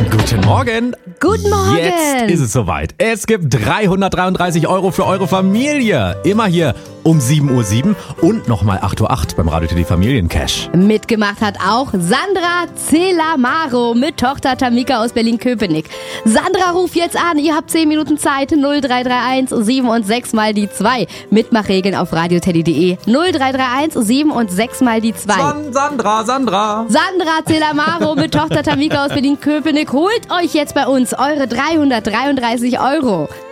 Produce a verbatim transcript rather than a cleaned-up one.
Guten Morgen. Guten Morgen. Jetzt ist es soweit. Es gibt dreihundertdreiunddreißig Euro für eure Familie. Immer hier um sieben Uhr sieben und nochmal acht Uhr acht beim Radio Teddy Familiencash. Mitgemacht hat auch Sandra Celamaro mit Tochter Tamika aus Berlin-Köpenick. Sandra, ruf jetzt an. Ihr habt zehn Minuten Zeit. null drei drei eins sieben und sechs mal die zwei. Mitmachregeln auf radioteddy punkt de. null drei drei eins sieben und sechs mal die zwei. San Sandra, Sandra. Sandra Celamaro mit Tochter Tamika aus Berlin-Köpenick holt euch jetzt bei uns eure dreihundertdreiunddreißig Euro.